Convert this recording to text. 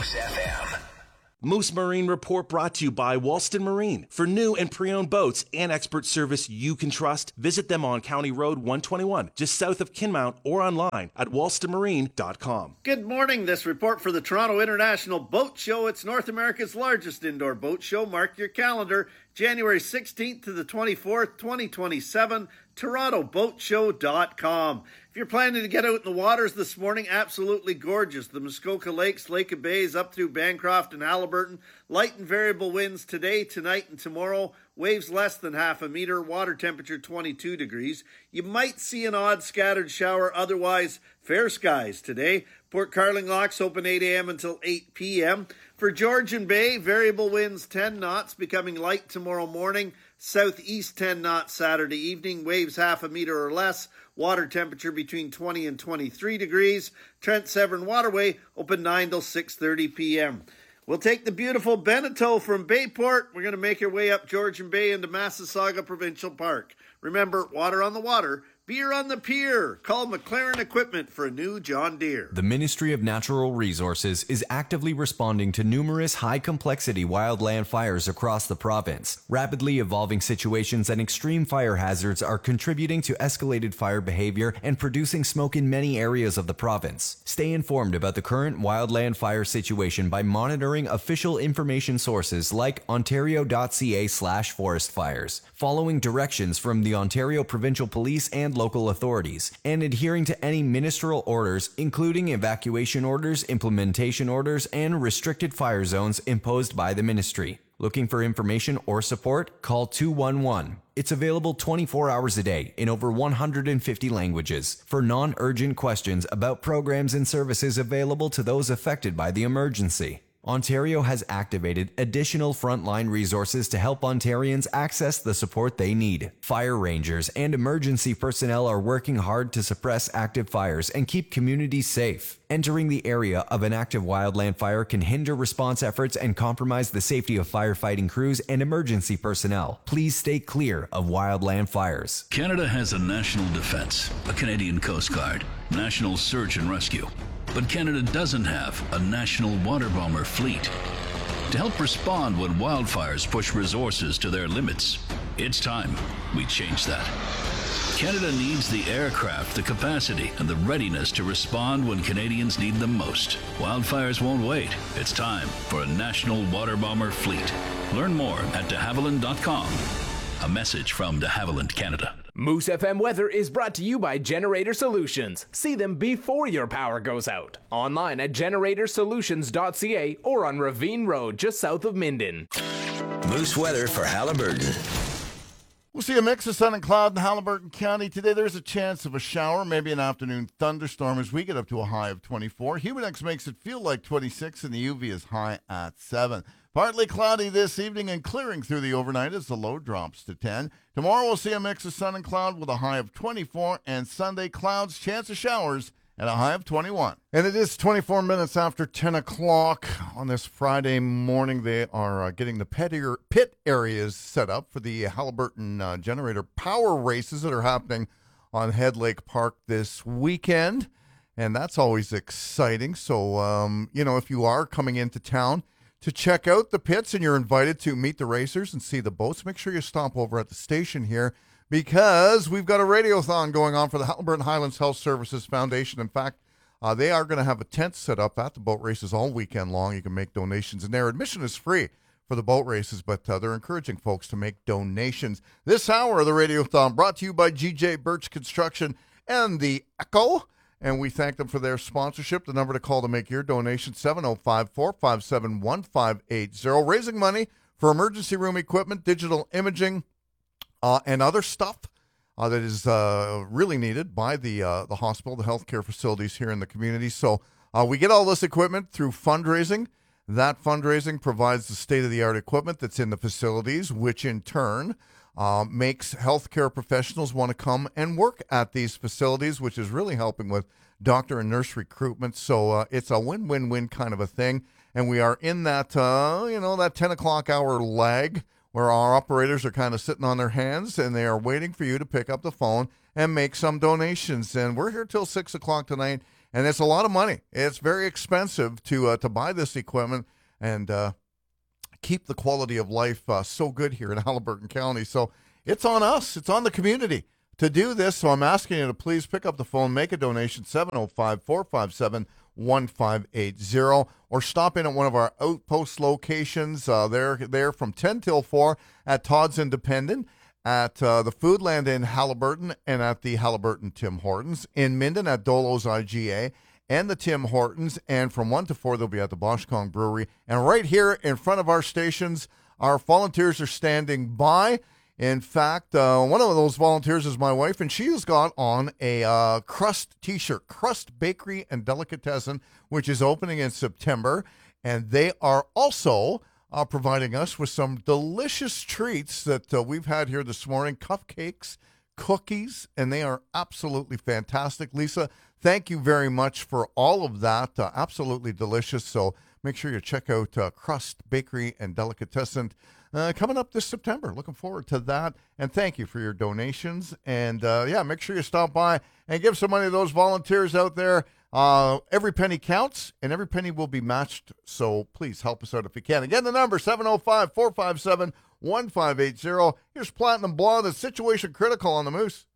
Moose FM. Moose Marine Report brought to you by Walston Marine. For new and pre-owned boats and expert service you can trust, visit them on County Road 121, just south of Kinmount, or online at walstonmarine.com. Good morning. This report for the Toronto International Boat Show. It's North America's largest indoor boat show. Mark your calendar. January 16th to the 24th, 2027, TorontoBoatShow.com. If you're planning to get out in the waters this morning, absolutely gorgeous. The Muskoka Lakes, Lake of Bays, up through Bancroft and Haliburton. Light and variable winds today, tonight, and tomorrow. Waves less than half a meter. Water temperature 22 degrees. You might see an odd scattered shower. Otherwise, fair skies today. Port Carling locks open 8 a.m. until 8 p.m. For Georgian Bay, variable winds 10 knots, becoming light tomorrow morning. Southeast 10 knots Saturday evening. Waves half a meter or less. Water temperature between 20 and 23 degrees. Trent Severn Waterway open 9 till 6:30 p.m. We'll take the beautiful Beneteau from Bayport. We're going to make our way up Georgian Bay into Massasauga Provincial Park. Remember, water on the water, beer on the pier. Call McLaren Equipment for a new John Deere. The Ministry of Natural Resources is actively responding to numerous high-complexity wildland fires across the province. Rapidly evolving situations and extreme fire hazards are contributing to escalated fire behavior and producing smoke in many areas of the province. Stay informed about the current wildland fire situation by monitoring official information sources like ontario.ca/forest fires, following directions from the Ontario Provincial Police and local authorities, and adhering to any ministerial orders, including evacuation orders, implementation orders, and restricted fire zones imposed by the ministry. Looking for information or support? Call 211. It's available 24 hours a day in over 150 languages for non-urgent questions about programs and services available to those affected by the emergency. Ontario has activated additional frontline resources to help Ontarians access the support they need. Fire rangers and emergency personnel are working hard to suppress active fires and keep communities safe. Entering the area of an active wildland fire can hinder response efforts and compromise the safety of firefighting crews and emergency personnel. Please stay clear of wildland fires. Canada has a national defense, a Canadian Coast Guard, national search and rescue. But Canada doesn't have a national water bomber fleet. To help respond when wildfires push resources to their limits, it's time we change that. Canada needs the aircraft, the capacity, and the readiness to respond when Canadians need them most. Wildfires won't wait. It's time for a national water bomber fleet. Learn more at de Havilland.com. A message from de Havilland Canada. Moose FM weather is brought to you by Generator Solutions. See them before your power goes out. Online at generatorsolutions.ca or on Ravine Road just south of Minden. Moose weather for Haliburton. We'll see a mix of sun and cloud in Haliburton County. Today there's a chance of a shower, maybe an afternoon thunderstorm as we get up to a high of 24. Humidex makes it feel like 26 and the UV is high at 7. Partly cloudy this evening and clearing through the overnight as the low drops to 10. Tomorrow we'll see a mix of sun and cloud with a high of 24, and Sunday clouds, chance of showers at a high of 21. And it is 24 minutes after 10 o'clock on this Friday morning. They are getting the pit areas set up for the Haliburton Generator Power Races that are happening on Head Lake Park this weekend. And that's always exciting. So, if you are coming into town to check out the pits and you're invited to meet the racers and see the boats, make sure you stop over at the station here because we've got a radiothon going on for the Haliburton Highlands Health Services Foundation. In fact, they are going to have a tent set up at the boat races all weekend long. You can make donations, and their admission is free for the boat races, but they're encouraging folks to make donations. This hour of the radiothon brought to you by GJ Birch Construction and the Echo. And we thank them for their sponsorship. The number to call to make your donation, 705-457-1580. Raising money for emergency room equipment, digital imaging, and other stuff that is really needed by the hospital, the healthcare facilities here in the community. So we get all this equipment through fundraising. That fundraising provides the state-of-the-art equipment that's in the facilities, which in turn makes healthcare professionals want to come and work at these facilities, which is really helping with doctor and nurse recruitment. So it's a win-win-win kind of a thing. And we are in that, that 10 o'clock hour lag where our operators are kind of sitting on their hands and they are waiting for you to pick up the phone and make some donations. And we're here till 6 o'clock tonight. And it's a lot of money. It's very expensive to buy this equipment and keep the quality of life so good here in Haliburton County. So it's on us. It's on the community to do this. So I'm asking you to please pick up the phone, make a donation, 705-457-1580, or stop in at one of our outpost locations. They're there from 10 till 4 at Todd's Independent, at the Foodland in Haliburton, and at the Haliburton Tim Hortons. In Minden at Dolo's IGA and the Tim Hortons. And from 1 to 4, they'll be at the Boschkong Brewery. And right here in front of our stations, our volunteers are standing by. In fact, one of those volunteers is my wife, and she has got on a Crust T-shirt, Crust Bakery and Delicatessen, which is opening in September. And they are also providing us with some delicious treats that we've had here this morning, cupcakes, cookies, and they are absolutely fantastic. Lisa, thank you very much for all of that. Absolutely delicious. So make sure you check out Crust Bakery and Delicatessen coming up this September. Looking forward to that. And thank you for your donations. And make sure you stop by and give some money to those volunteers out there. Every penny counts, and every penny will be matched. So please help us out if you can. Again, the number 705-457-1580. Here's Platinum Blonde and Situation Critical on the Moose.